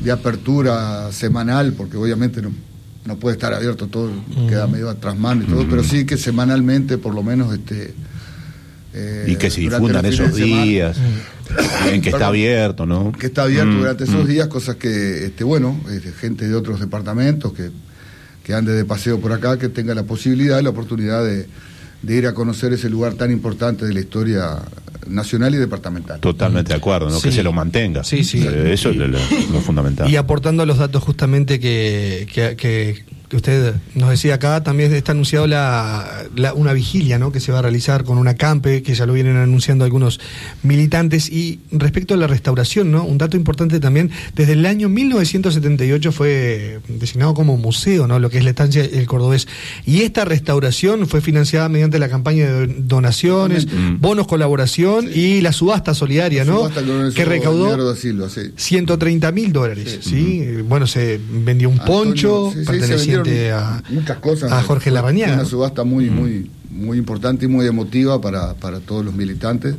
de apertura semanal, porque obviamente no puede estar abierto todo, queda medio atrás mano y todo, pero sí que semanalmente por lo menos y que se difundan esos días, en que está abierto, ¿no? Que está abierto durante esos días, cosas que, gente de otros departamentos que ande de paseo por acá, que tenga la posibilidad y la oportunidad de ir a conocer ese lugar tan importante de la historia nacional y departamental. Totalmente de acuerdo, ¿no? Sí. Que se lo mantenga. Sí. Eso es lo fundamental. Y aportando los datos justamente que usted nos decía acá, también está anunciado una vigilia, ¿no?, que se va a realizar con un acampe, que ya lo vienen anunciando algunos militantes. Y respecto a la restauración, ¿no?, un dato importante también, desde el año 1978 fue designado como museo, ¿no?, lo que es la estancia El Cordobés. Y esta restauración fue financiada mediante la campaña de donaciones, bonos colaboración y la subasta solidaria, ¿no?, que recaudó $130.000, ¿sí? Bueno, se vendió un poncho perteneciente a muchas cosas, a Jorge Larrañaga. Una subasta muy importante y muy emotiva para todos los militantes.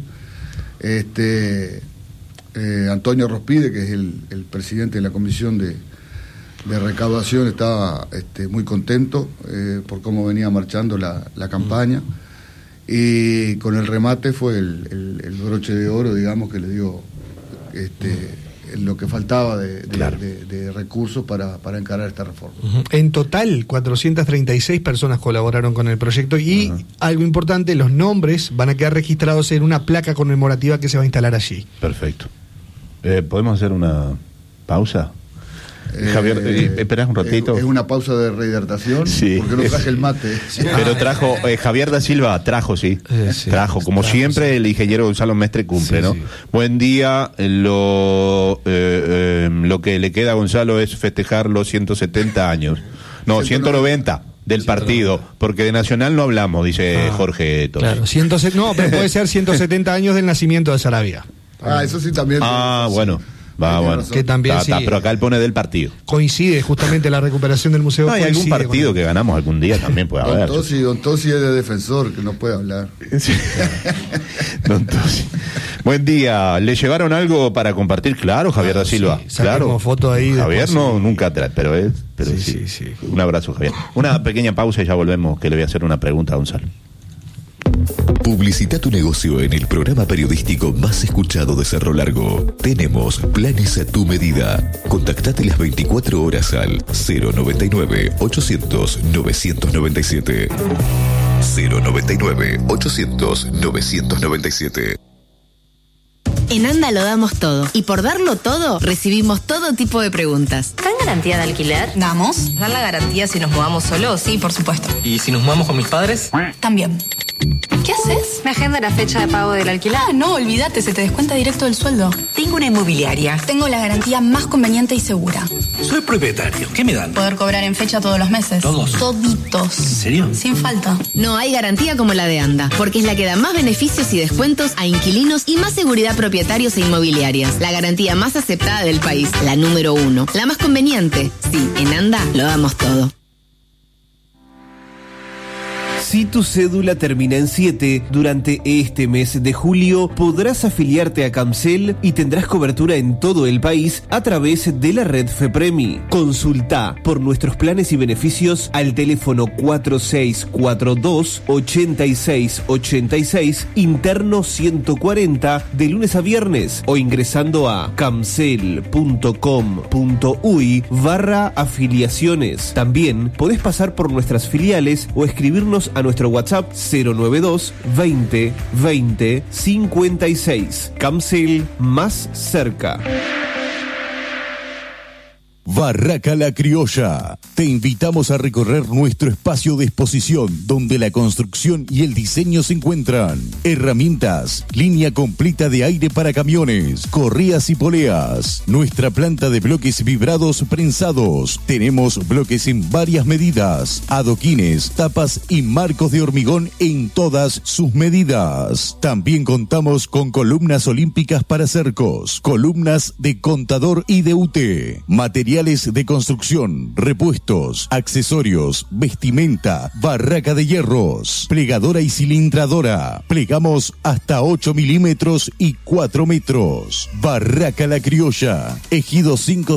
Antonio Rospide, que es el presidente de la comisión de recaudación, estaba muy contento por cómo venía marchando la campaña, y con el remate fue el broche de oro, digamos, que le dio lo que faltaba de recursos para encarar esta reforma. En total, 436 personas colaboraron con el proyecto y algo importante, los nombres van a quedar registrados en una placa conmemorativa que se va a instalar allí. Perfecto. ¿Podemos hacer una pausa? Javier, ¿esperás un ratito? Es una pausa de rehidratación, sí. Porque no traje el mate. Pero trajo, Javier da Silva trajo, como siempre, el ingeniero Gonzalo Mestre cumple, ¿no? Sí. Buen día, lo que le queda a Gonzalo es festejar los 170 años, no, 190 del partido, porque de Nacional no hablamos, dice Jorge Torres. Claro, pero puede ser 170 años del nacimiento de Saravia. Eso sí también. Bueno. Bueno, que también pero acá él pone del partido. Coincide justamente la recuperación del museo. No, hay algún partido que ganamos algún día también puede haber. Don Tosi es de defensor, que no puede hablar. Sí. Don Tosi. Buen día. ¿Le llevaron algo para compartir? Claro, Javier da Silva. Sí, claro. Foto ahí Javier nunca trae, pero sí. Un abrazo, Javier. Una pequeña pausa y ya volvemos, que le voy a hacer una pregunta a Gonzalo. Publicita tu negocio en el programa periodístico más escuchado de Cerro Largo. Tenemos planes a tu medida. Contactate las 24 horas al 099-800-997. 099-800-997. En ANDA lo damos todo. Y por darlo todo, recibimos todo tipo de preguntas. ¿Dan garantía de alquiler? Damos. ¿Dan la garantía si nos mudamos solos? Sí, por supuesto. ¿Y si nos mudamos con mis padres? También. ¿Qué haces? Me agenda la fecha de pago del alquiler. No, olvídate, se te descuenta directo del sueldo. Tengo una inmobiliaria. Tengo la garantía más conveniente y segura. Soy propietario. ¿Qué me dan? Poder cobrar en fecha todos los meses. ¿Todos? Toditos. ¿En serio? Sin falta. No hay garantía como la de ANDA, porque es la que da más beneficios y descuentos a inquilinos y más seguridad a propietarios e inmobiliarias. La garantía más aceptada del país, la número 1. La más conveniente. Sí, en ANDA lo damos todo. Si tu cédula termina en 7, durante este mes de julio podrás afiliarte a Camcel y tendrás cobertura en todo el país a través de la red FEPREMI. Consulta por nuestros planes y beneficios al teléfono 4642-8686, interno 140, de lunes a viernes, o ingresando a camcel.com.uy/afiliaciones. También podés pasar por nuestras filiales o escribirnos a nuestro WhatsApp 092 20 20 56. Camcel, más cerca. Barraca La Criolla. Te invitamos a recorrer nuestro espacio de exposición donde la construcción y el diseño se encuentran. Herramientas, línea completa de aire para camiones, correas y poleas. Nuestra planta de bloques vibrados prensados. Tenemos bloques en varias medidas, adoquines, tapas y marcos de hormigón en todas sus medidas. También contamos con columnas olímpicas para cercos, columnas de contador y de UT, materiales de construcción, repuestos, accesorios, vestimenta, barraca de hierros, plegadora y cilindradora. Plegamos hasta 8 milímetros y 4 metros. Barraca La Criolla, Ejido 5